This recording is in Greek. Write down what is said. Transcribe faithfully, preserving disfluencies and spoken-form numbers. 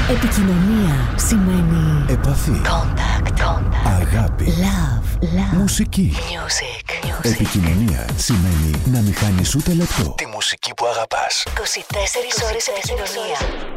Επικοινωνία σημαίνει επαφή. Contact. Contact. Αγάπη. Love. Love. Μουσική. Music. Music. Επικοινωνία σημαίνει να μην χάνεις ούτε λεπτό τη μουσική που αγαπάς. είκοσι τέσσερις ώρες επικοινωνία.